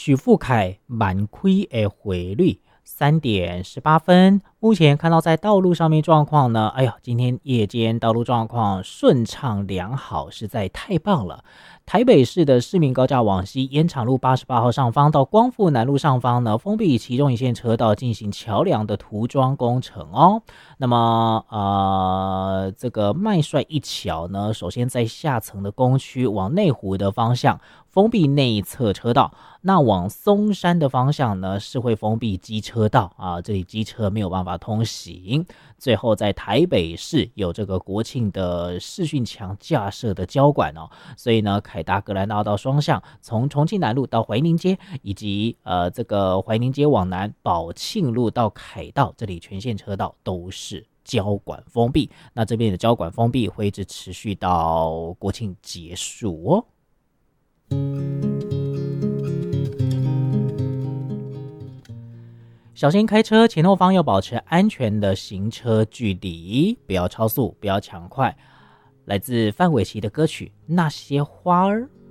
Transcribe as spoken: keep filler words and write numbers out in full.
许富凯满亏的汇率三点十八分。目前看到在道路上面状况呢，哎呀，今天夜间道路状况顺畅良好，实在太棒了。台北市的市民高架往西延长路八十八号上方到光复南路上方呢，封闭其中一线车道进行桥梁的涂装工程哦。那么呃，这个麦帅一桥呢，首先在下层的工区往内湖的方向封闭内侧车道，那往松山的方向呢是会封闭机车道啊，这里机车没有办法通行。最后在台北市有这个国庆的视讯墙架设的交管哦，所以呢凯达格兰大道双向从重庆南路到怀宁街，以及呃这个怀宁街往南宝庆路到凯道，这里全线车道都是交管封闭。那这边的交管封闭会一直持续到国庆结束哦。小心开车，前后方要保持安全的行车距离，不要超速，不要抢快。来自范玮琪的歌曲《那些花儿》。